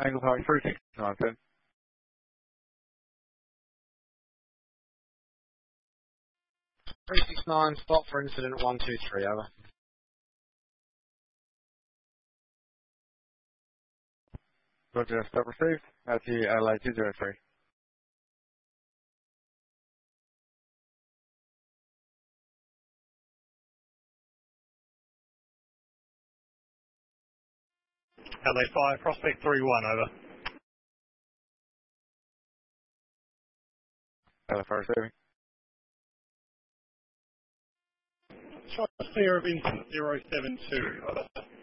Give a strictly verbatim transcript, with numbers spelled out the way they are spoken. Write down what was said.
Angle Park three six nine ten. three six nine, spot for incident one two three, over. Roger, stop received. At the L A two zero three. L A five, Prospect three one, over. L A five receiving. Shot clear of incident zero seven two, over.